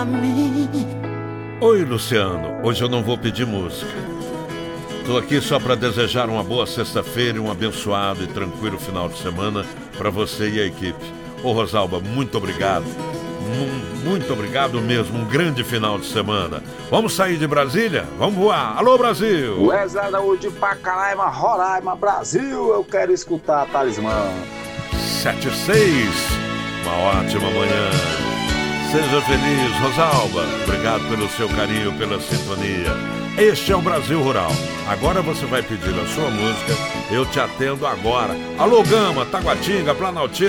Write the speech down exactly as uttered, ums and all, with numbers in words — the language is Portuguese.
Oi, Luciano. Hoje eu não vou pedir música. Tô aqui só para desejar uma boa sexta-feira e um abençoado e tranquilo final de semana para você e a equipe. Ô, Rosalba, muito obrigado. M- muito obrigado mesmo. Um grande final de semana. Vamos sair de Brasília? Vamos voar. Alô, Brasil! Wesley Araújo de Pacaraima, Roraima, Brasil. Eu quero escutar a Talismã. sete e seis. Uma ótima manhã. Seja feliz, Rosalba. Obrigado pelo seu carinho, pela sintonia. Este é o Brasil Rural. Agora você vai pedir a sua música. Eu te atendo agora. Alô, Gama, Taguatinga, Planaltina.